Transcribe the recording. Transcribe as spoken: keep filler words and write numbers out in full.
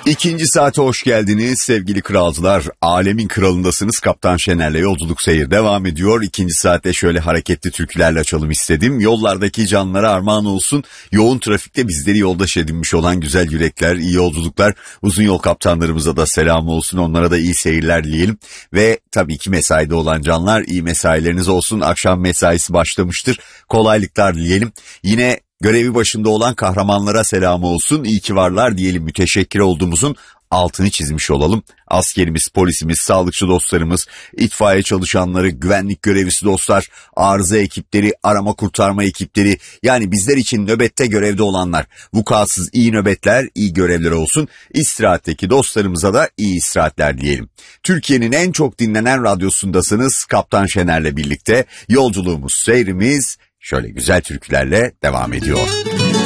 İkinci saate hoş geldiniz sevgili kralcılar. Alemin kralındasınız. Kaptan Şener'le yolculuk seyir devam ediyor. İkinci saatte şöyle hareketli türkülerle açalım istedim. Yollardaki canlara armağan olsun. Yoğun trafikte bizleri yoldaş edinmiş olan güzel yürekler, iyi yolculuklar. Uzun yol kaptanlarımıza da selam olsun. Onlara da iyi seyirler dileyelim. Ve tabii ki mesaide olan canlar, iyi mesaileriniz olsun. Akşam mesaisi başlamıştır. Kolaylıklar dileyelim. Yine görevi başında olan kahramanlara selam olsun. İyi ki varlar diyelim, müteşekkir olduğumuzun altını çizmiş olalım. Askerimiz, polisimiz, sağlıkçı dostlarımız, itfaiye çalışanları, güvenlik görevlisi dostlar, arıza ekipleri, arama kurtarma ekipleri, yani bizler için nöbette görevde olanlar, vukuatsız iyi nöbetler, iyi görevler olsun. İstirahatteki dostlarımıza da iyi istirahatler diyelim. Türkiye'nin en çok dinlenen radyosundasınız. Kaptan Şener'le birlikte yolculuğumuz, seyrimiz şöyle güzel türkülerle devam ediyor.